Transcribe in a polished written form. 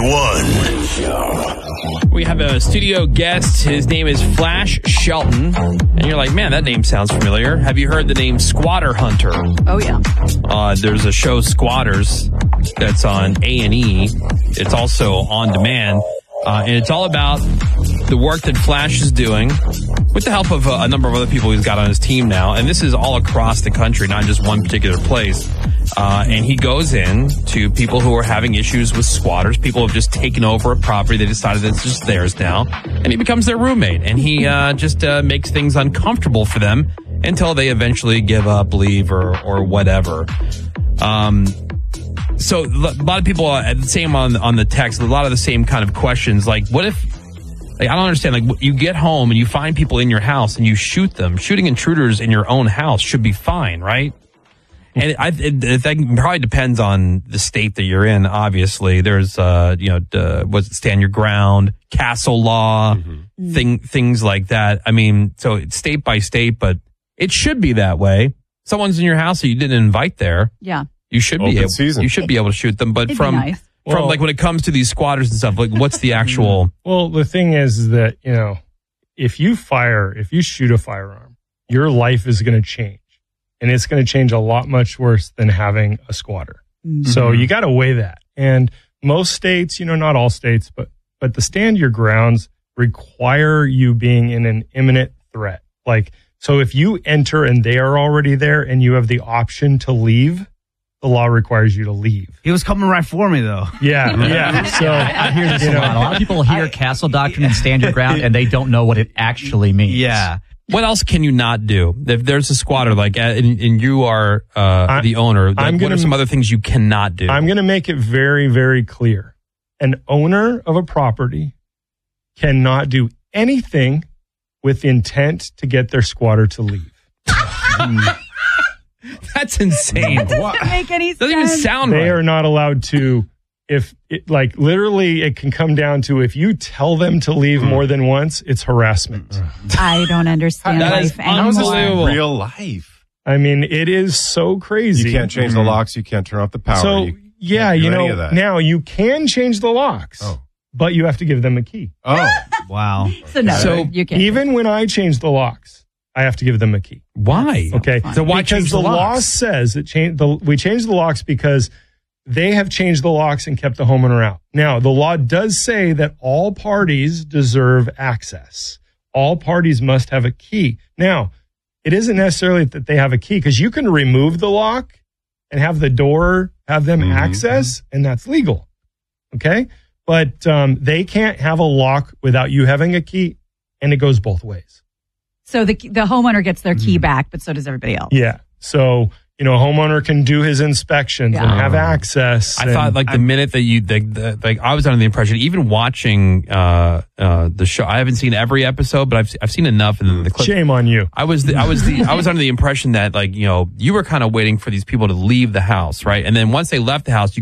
91. We have a studio guest. His name is Flash Shelton. And you're like, man, that name sounds familiar. Have you heard the name Squatter Hunter? Oh, yeah. There's a show, Squatters, that's on A&E. It's also on demand. And it's all about the work that Flash is doing with the help of a number of other people he's got on his team now. And this is all across the country, not just one particular place. And he goes in to people who are having issues with squatters. People have just taken over a property. They decided that it's just theirs now. And he becomes their roommate. And he just makes things uncomfortable for them until they eventually give up, leave, or whatever. So a lot of people, same on the text, a lot of the same kind of questions. Like, what if, like, I don't understand, like, you get home and you find people in your house and you shoot them. Shooting intruders in your own house should be fine, right? And it probably depends on the state that you're in, obviously. There's, stand your ground, castle law, things like that. I mean, so it's state by state, but it should be that way. Someone's in your house that you didn't invite there. Yeah. You should be able to shoot them, but like when it comes to these squatters and stuff, like what's the actual? Well, the thing is that, if you shoot a firearm, your life is going to change, and it's going to change a lot much worse than having a squatter. Mm-hmm. So you got to weigh that. And most states, not all states, but the stand your grounds require you being in an imminent threat. Like, so if you enter and they are already there and you have the option to leave, the law requires you to leave. He was coming right for me, though. Yeah. So I hear this a lot. A lot of people hear castle doctrine and stand your ground, and they don't know what it actually means. Yeah. What else can you not do? If there's a squatter, like, and you are the owner, like, what are some other things you cannot do? I'm going to make it very, very clear. An owner of a property cannot do anything with intent to get their squatter to leave. That's insane. That doesn't make any sense. Doesn't even sound right. They are not allowed to, literally it can come down to if you tell them to leave more than once, it's harassment. I don't understand life anymore. Real life. I mean, it is so crazy. You can't change the locks. You can't turn off the power. So, now you can change the locks, but you have to give them a key. Oh, wow. So you can't. Even when I change the locks, I have to give them a key. Why? Okay. So why change the locks? Law says that we changed the locks because they have changed the locks and kept the homeowner out. Now, the law does say that all parties deserve access. All parties must have a key. Now, it isn't necessarily that they have a key, because you can remove the lock and have the door have them access, and that's legal. Okay? But they can't have a lock without you having a key, and it goes both ways. So the homeowner gets their key back, but so does everybody else. Yeah. So, a homeowner can do his inspections and have access. I thought, like, the minute that I was under the impression, even watching the show, I haven't seen every episode, but I've seen enough. And the clip, shame on you. I was under the impression that, like, you were kind of waiting for these people to leave the house, right? And then once they left the house,